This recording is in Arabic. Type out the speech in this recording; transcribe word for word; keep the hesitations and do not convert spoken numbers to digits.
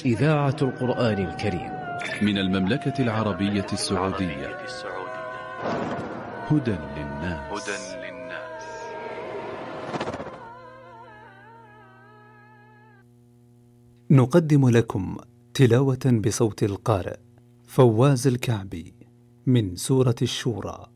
إذاعة القرآن الكريم من المملكة العربية السعودية. هدى للناس. نقدم لكم تلاوة بصوت القارئ فواز الكعبي من سورة الشورى.